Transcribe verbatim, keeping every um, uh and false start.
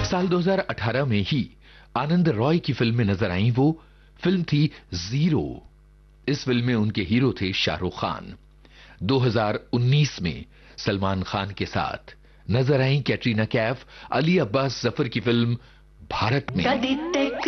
साल दो हज़ार अठारह में ही आनंद रॉय की फिल्म में नजर आई। वो फिल्म थी जीरो। इस फिल्म में उनके हीरो थे शाहरुख खान। दो हज़ार उन्नीस में सलमान खान के साथ नजर आई कैटरीना कैफ अली अब्बास जफर की फिल्म भारत में।